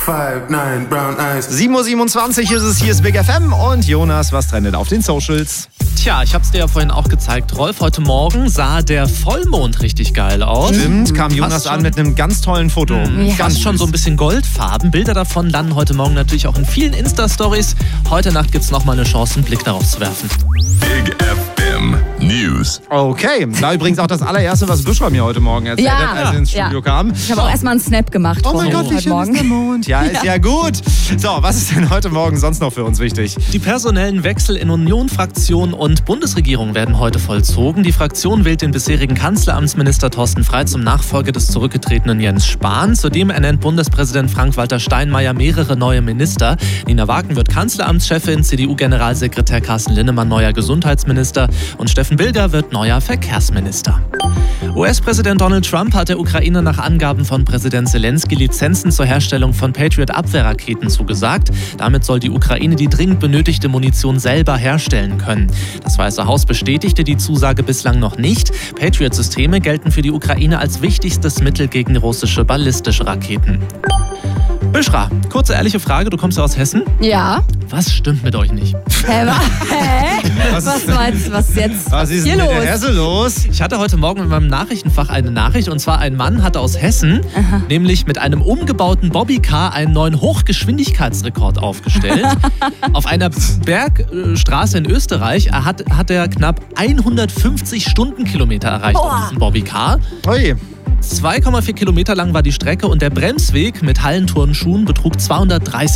5'9", brown eyes. 7:27 Uhr ist es, hier ist Big FM und Jonas, was trendet auf den Socials? Tja, ich hab's dir ja vorhin auch gezeigt, Rolf. Heute Morgen sah der Vollmond richtig geil aus. Stimmt, kam Jonas an mit einem ganz tollen Foto. Fast schon so ein bisschen Goldfarben. Bilder davon landen heute Morgen natürlich auch in vielen Insta-Stories. Heute Nacht gibt's nochmal eine Chance, einen Blick darauf zu werfen. Big FM News. Okay, da übrigens auch das allererste, was Buschra mir heute Morgen erzählt hat, als er ins Studio kam. Ich habe auch erstmal einen Snap gemacht. Oh mein Gott, wie heute schön Morgen. ist der Mond. Ja, ist ja gut. So, was ist denn heute Morgen sonst noch für uns wichtig? Die personellen Wechsel in Union-Fraktion und Bundesregierung werden heute vollzogen. Die Fraktion wählt den bisherigen Kanzleramtsminister Thorsten Frey zum Nachfolger des zurückgetretenen Jens Spahn. Zudem ernennt Bundespräsident Frank-Walter Steinmeier mehrere neue Minister. Nina Wagen wird Kanzleramtschefin, CDU-Generalsekretär Carsten Linnemann neuer Gesundheitsminister und Steffen Bilger wird neuer Verkehrsminister. US-Präsident Donald Trump hat der Ukraine nach Angaben von Präsident Zelensky Lizenzen zur Herstellung von Patriot-Abwehrraketen zugesagt. Damit soll die Ukraine die dringend benötigte Munition selber herstellen können. Das Weiße Haus bestätigte die Zusage bislang noch nicht. Patriot-Systeme gelten für die Ukraine als wichtigstes Mittel gegen russische ballistische Raketen. Buschra, kurze ehrliche Frage, du kommst ja aus Hessen. Ja. Was stimmt mit euch nicht? Hä? Was meinst du, was jetzt? Was ist denn mit der Hesse los? Ich hatte heute Morgen in meinem Nachrichtenfach eine Nachricht, und zwar ein Mann hatte aus Hessen nämlich mit einem umgebauten Bobbycar einen neuen Hochgeschwindigkeitsrekord aufgestellt. Auf einer Bergstraße in Österreich hat er knapp 150 Stundenkilometer erreicht auf diesem Bobbycar. Ui. 2,4 Kilometer lang war die Strecke und der Bremsweg mit Hallenturnschuhen betrug 230